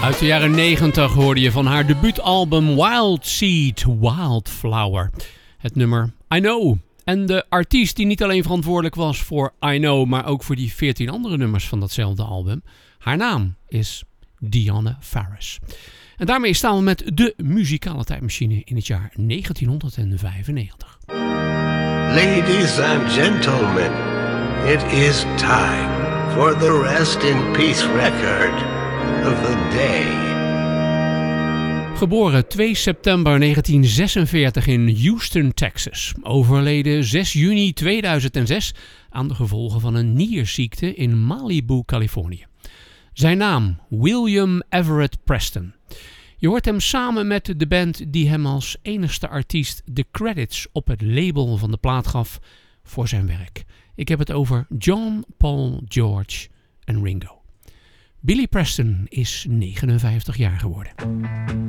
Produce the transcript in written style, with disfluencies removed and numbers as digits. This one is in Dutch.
Uit de jaren 90 hoorde je van haar debuutalbum Wild Seed, Wildflower. Het nummer I Know. En de artiest die niet alleen verantwoordelijk was voor I Know, maar ook voor die 14 andere nummers van datzelfde album. Haar naam is Diana Faris. En daarmee staan we met de muzikale tijdmachine in het jaar 1995. Ladies and gentlemen, it is time for the Rest in Peace record of the day. Geboren 2 september 1946 in Houston, Texas. Overleden 6 juni 2006 aan de gevolgen van een nierziekte in Malibu, Californië. Zijn naam William Everett Preston. Je hoort hem samen met de band die hem als enigste artiest de credits op het label van de plaat gaf voor zijn werk. Ik heb het over John, Paul, George en Ringo. Billy Preston is 59 jaar geworden.